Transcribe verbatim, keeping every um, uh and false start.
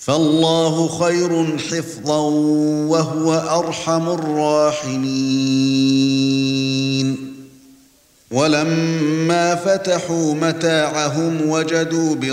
فالله خير حفظا وهو أرحم الراحمين ولما فتحوا متاعهم وجدوا